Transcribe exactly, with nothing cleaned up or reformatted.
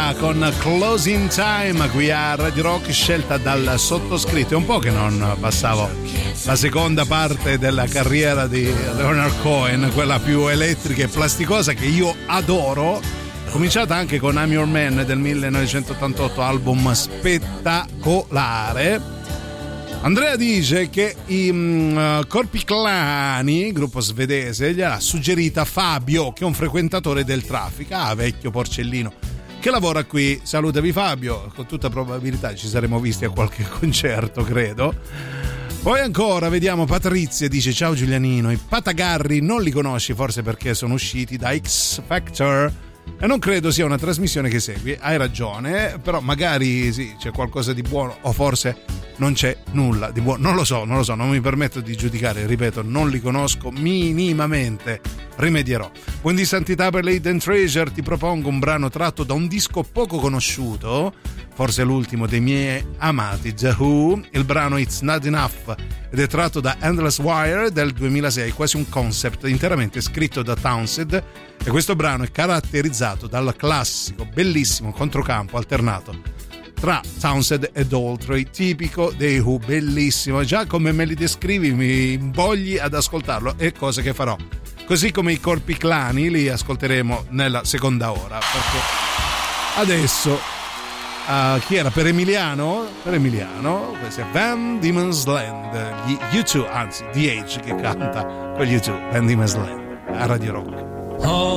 Sia con Closing Time qui a Radio Rock, scelta dal sottoscritto. È un po' che non passavo la seconda parte della carriera di Leonard Cohen, quella più elettrica e plasticosa che io adoro, cominciata anche con I'm Your Man del millenovecentottantotto, album spettacolare. Andrea dice che i um, Korpiklani, gruppo svedese, gliel'ha suggerita Fabio, che è un frequentatore del traffico. Ah, vecchio porcellino che lavora qui. Salutavi Fabio, con tutta probabilità ci saremo visti a qualche concerto, credo. Poi ancora vediamo Patrizia, dice: ciao Giulianino, i Patagarri non li conosci forse perché sono usciti da X Factor e non credo sia una trasmissione che segui. Hai ragione, però magari sì, c'è qualcosa di buono o forse non c'è nulla di buono, non lo so, non lo so, non mi permetto di giudicare, ripeto, non li conosco minimamente, rimedierò. Buondì santità per l'Hidden Treasure, ti propongo un brano tratto da un disco poco conosciuto, forse l'ultimo dei miei amati The Who. Il brano It's Not Enough ed è tratto da Endless Wire del duemilasei, quasi un concept interamente scritto da Townsend, e questo brano è caratterizzato dal classico bellissimo controcampo alternato tra Townsend e Daltrey, tipico dei Who, bellissimo. Già come me li descrivi mi invogli ad ascoltarlo, e cosa che farò. Così come i Korpiklani li ascolteremo nella seconda ora, perché adesso uh, chi era? Per Emiliano? Per Emiliano, questo è Van Diemen's Land, gli U due, anzi The Age che canta con gli U due, Van Diemen's Land a Radio Rock. Oh.